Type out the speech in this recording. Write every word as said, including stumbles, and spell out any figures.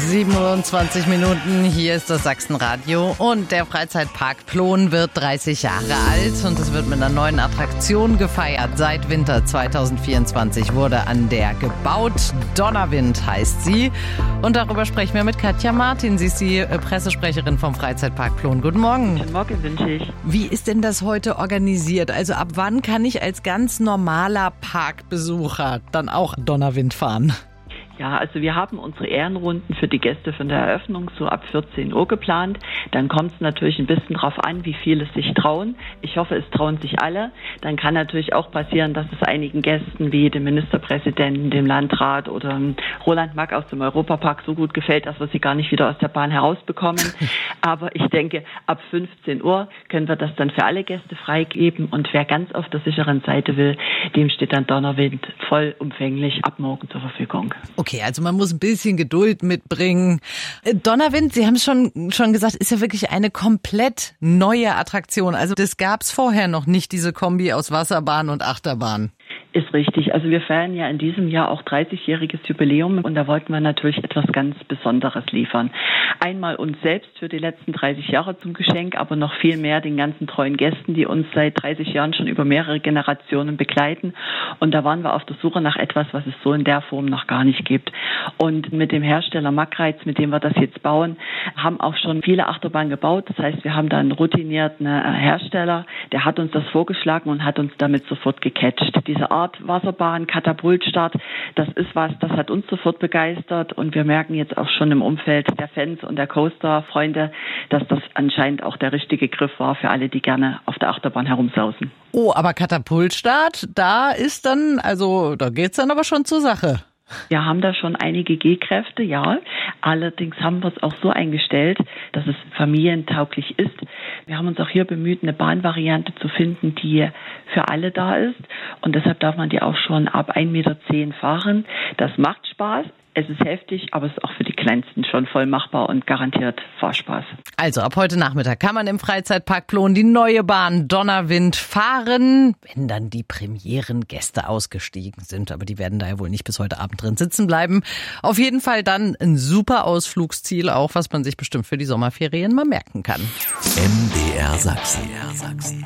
siebenundzwanzig Minuten, hier ist das Sachsenradio und der Freizeitpark Plon wird dreißig Jahre alt und es wird mit einer neuen Attraktion gefeiert. Seit Winter zwanzig vierundzwanzig wurde an der gebaut. Donnerwind heißt sie und darüber sprechen wir mit Katja Martin. Sie ist die Pressesprecherin vom Freizeitpark Plon. Guten Morgen. Guten Morgen wünsche ich. Wie ist denn das heute organisiert? Also ab wann kann ich als ganz normaler Parkbesucher dann auch Donnerwind fahren? Ja, also wir haben unsere Ehrenrunden für die Gäste von der Eröffnung so ab vierzehn Uhr geplant. Dann kommt es natürlich ein bisschen drauf an, wie viele sich trauen. Ich hoffe, es trauen sich alle. Dann kann natürlich auch passieren, dass es einigen Gästen wie dem Ministerpräsidenten, dem Landrat oder Roland Mack aus dem Europapark so gut gefällt, dass wir sie gar nicht wieder aus der Bahn herausbekommen. Aber ich denke, ab fünfzehn Uhr können wir das dann für alle Gäste freigeben. Und wer ganz auf der sicheren Seite will, dem steht dann Donnerwind vollumfänglich ab morgen zur Verfügung. Okay, also man muss ein bisschen Geduld mitbringen. Donnerwind, Sie haben es schon, schon gesagt, ist ja wirklich eine komplett neue Attraktion. Also das gab es vorher noch nicht, diese Kombi aus Wasserbahn und Achterbahn. Ist richtig. Also wir feiern ja in diesem Jahr auch dreißigjähriges Jubiläum und da wollten wir natürlich etwas ganz Besonderes liefern. Einmal uns selbst für die letzten dreißig Jahre zum Geschenk, aber noch viel mehr den ganzen treuen Gästen, die uns seit dreißig Jahren schon über mehrere Generationen begleiten. Und da waren wir auf der Suche nach etwas, was es so in der Form noch gar nicht gibt. Und mit dem Hersteller Mackreiz, mit dem wir das jetzt bauen, haben auch schon viele Achterbahnen gebaut. Das heißt, wir haben da einen routinierten Hersteller, der hat uns das vorgeschlagen und hat uns damit sofort gecatcht. Diese Art Wasserbahn, Katapultstart, das ist was, das hat uns sofort begeistert und wir merken jetzt auch schon im Umfeld der Fans und der Coaster-Freunde, dass das anscheinend auch der richtige Griff war für alle, die gerne auf der Achterbahn herumsausen. Oh, aber Katapultstart, da ist dann, also da geht's dann aber schon zur Sache. Wir haben da schon einige G-Kräfte, ja. Allerdings haben wir es auch so eingestellt, dass es familientauglich ist. Wir haben uns auch hier bemüht, eine Bahnvariante zu finden, die für alle da ist. Und deshalb darf man die auch schon ab ein Meter zehn fahren. Das macht Spaß. Es ist heftig, aber es ist auch für die Kleinsten schon voll machbar und garantiert Fahrspaß. Also ab heute Nachmittag kann man im Freizeitpark Plon die neue Bahn Donnerwind fahren, wenn dann die Premierengäste ausgestiegen sind. Aber die werden da ja wohl nicht bis heute Abend drin sitzen bleiben. Auf jeden Fall dann ein super Ausflugsziel, auch was man sich bestimmt für die Sommerferien mal merken kann. M D R Sachsen.